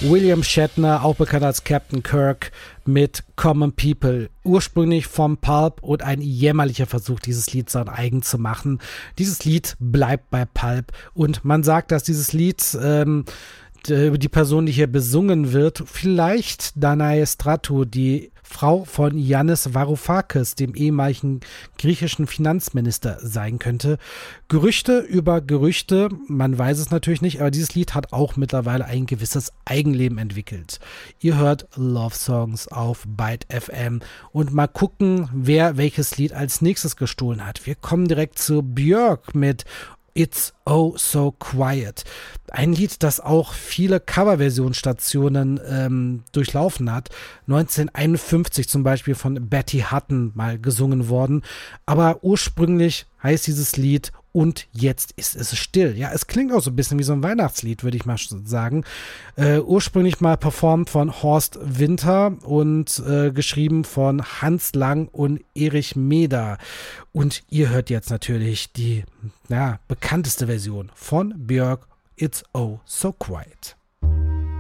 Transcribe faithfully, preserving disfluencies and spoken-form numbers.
William Shatner, auch bekannt als Captain Kirk, mit Common People. Ursprünglich vom Pulp und ein jämmerlicher Versuch, dieses Lied sein eigen zu machen. Dieses Lied bleibt bei Pulp und man sagt, dass dieses Lied ähm, die Person, die hier besungen wird, vielleicht Danae Stratou, die Frau von Yannis Varoufakis, dem ehemaligen griechischen Finanzminister, sein könnte. Gerüchte über Gerüchte, man weiß es natürlich nicht, aber dieses Lied hat auch mittlerweile ein gewisses Eigenleben entwickelt. Ihr hört Love Songs auf Byte F M und mal gucken, wer welches Lied als nächstes gestohlen hat. Wir kommen direkt zu Björk mit It's Oh So Quiet. Ein Lied, das auch viele Coverversionsstationen ähm, durchlaufen hat. neunzehnhunderteinundfünfzig zum Beispiel von Betty Hutton mal gesungen worden. Aber ursprünglich heißt dieses Lied Und jetzt ist es still. Ja, es klingt auch so ein bisschen wie so ein Weihnachtslied, würde ich mal sagen. Äh, ursprünglich mal performt von Horst Winter und äh, geschrieben von Hans Lang und Erich Meder. Und ihr hört jetzt natürlich die ja, bekannteste Version von Björk, It's Oh So Quiet.